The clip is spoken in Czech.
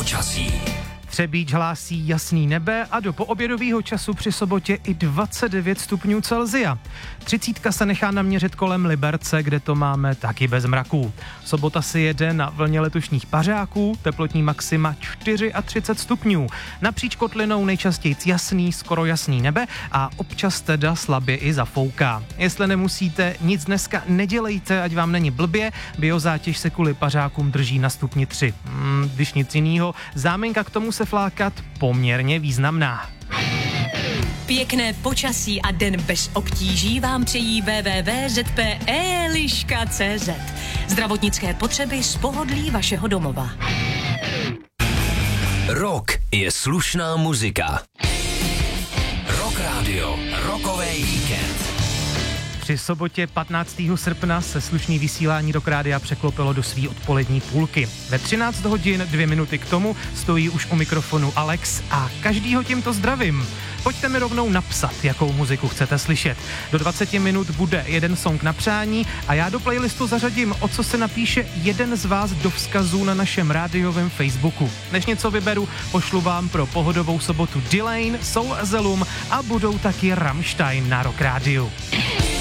počasí. Třebíč hlásí jasný nebe a do poobědového času při sobotě i 29 stupňů Celsia. 30 se nechá naměřit kolem Liberce, kde to máme taky bez mraků. Sobota si jede na vlně letošních pařáků, teplotní maxima 34 stupňů. Napříč kotlinou nejčastěji jasný, skoro jasný nebe a občas teda slabě i zafouká. Jestli nemusíte, nic dneska nedělejte, ať vám není blbě, biozátěž se kvůli pařákům drží na stupni 3. Když nic jinýho, záminka k tomu se flákat poměrně významná. Pěkné počasí a den bez obtíží vám přejí www.zpe.liška.cz. Zdravotnické potřeby z pohodlí vašeho domova. Rock je slušná muzika. Rock Radio, rokový víkend. Při sobotě 15. srpna se slušný vysílání Rock Rádia překlopilo do svý odpolední půlky. Ve 13 hodin 2 minuty k tomu stojí už u mikrofonu Alex a každýho tímto zdravím. Pojďte mi rovnou napsat, jakou muziku chcete slyšet. Do 20 minut bude jeden song na přání a já do playlistu zařadím, o co se napíše jeden z vás do vzkazů na našem rádiovém Facebooku. Než něco vyberu, pošlu vám pro pohodovou sobotu Delane, Soul Asylum a budou taky Rammstein na Rock Rádiu.